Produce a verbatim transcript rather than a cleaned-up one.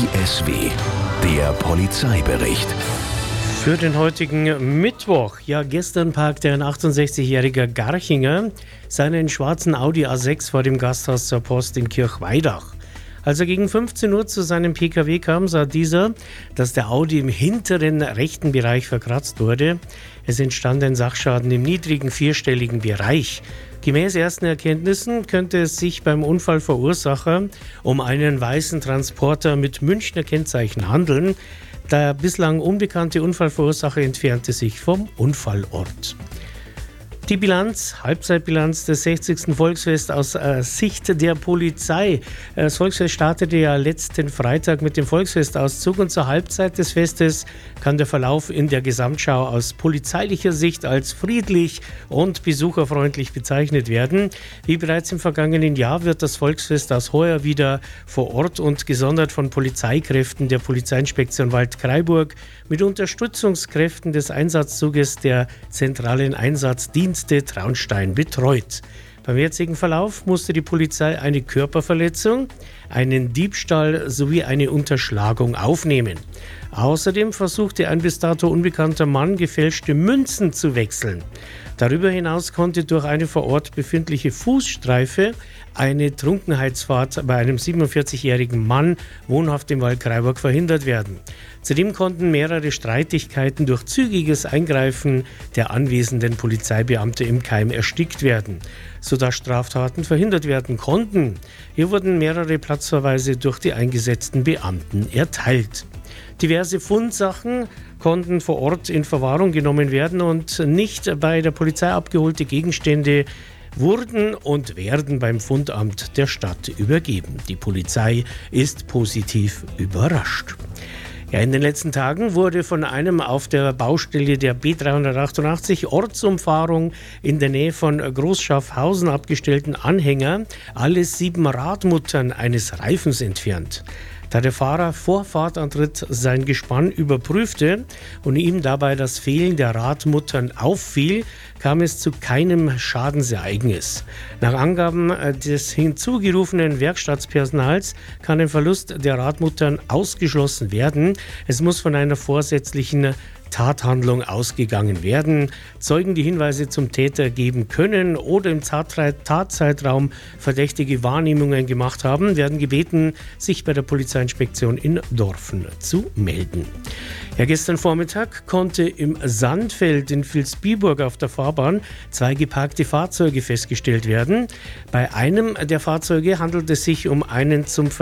I S W, der Polizeibericht. Für den heutigen Mittwoch. Ja, gestern parkte ein achtundsechzigjähriger Garchinger seinen schwarzen Audi A sechs vor dem Gasthaus zur Post in Kirchweidach. Als er gegen fünfzehn Uhr zu seinem P K W kam, sah dieser, dass der Audi im hinteren rechten Bereich verkratzt wurde. Es entstand ein Sachschaden im niedrigen vierstelligen Bereich. Gemäß ersten Erkenntnissen könnte es sich beim Unfallverursacher um einen weißen Transporter mit Münchner Kennzeichen handeln. Der bislang unbekannte Unfallverursacher entfernte sich vom Unfallort. Die Bilanz, Halbzeitbilanz des sechzigsten Volksfest aus äh, Sicht der Polizei. Das Volksfest startete ja letzten Freitag mit dem Volksfestauszug und zur Halbzeit des Festes kann der Verlauf in der Gesamtschau aus polizeilicher Sicht als friedlich und besucherfreundlich bezeichnet werden. Wie bereits im vergangenen Jahr wird das Volksfest aus heuer wieder vor Ort und gesondert von Polizeikräften der Polizeiinspektion Waldkraiburg mit Unterstützungskräften des Einsatzzuges der zentralen Einsatzdienste Traunstein betreut. Beim jetzigen Verlauf musste die Polizei eine Körperverletzung, einen Diebstahl sowie eine Unterschlagung aufnehmen. Außerdem versuchte ein bis dato unbekannter Mann, gefälschte Münzen zu wechseln. Darüber hinaus konnte durch eine vor Ort befindliche Fußstreife eine Trunkenheitsfahrt bei einem siebenundvierzigjährigen Mann wohnhaft im Waldkraiburg verhindert werden. Zudem konnten mehrere Streitigkeiten durch zügiges Eingreifen der anwesenden Polizeibeamte im Keim erstickt werden, sodass Straftaten verhindert werden konnten. Hier wurden mehrere Platzverweise durch die eingesetzten Beamten erteilt. Diverse Fundsachen konnten vor Ort in Verwahrung genommen werden und nicht bei der Polizei abgeholte Gegenstände wurden und werden beim Fundamt der Stadt übergeben. Die Polizei ist positiv überrascht. Ja, in den letzten Tagen wurde von einem auf der Baustelle der B dreihundertachtundachtzig Ortsumfahrung in der Nähe von Großschaffhausen abgestellten Anhänger alle sieben Radmuttern eines Reifens entfernt. Da der Fahrer vor Fahrtantritt sein Gespann überprüfte und ihm dabei das Fehlen der Radmuttern auffiel, kam es zu keinem Schadensereignis. Nach Angaben des hinzugerufenen Werkstattspersonals kann ein Verlust der Radmuttern ausgeschlossen werden. Es muss von einer vorsätzlichen Tathandlung ausgegangen werden. Zeugen, die Hinweise zum Täter geben können oder im Tatzeitraum verdächtige Wahrnehmungen gemacht haben, werden gebeten, sich bei der Polizeiinspektion in Dorfen zu melden. Ja, gestern Vormittag konnte im Sandfeld in Vilsbiburg auf der Fahrbahn zwei geparkte Fahrzeuge festgestellt werden. Bei einem der Fahrzeuge handelt es sich um einen zum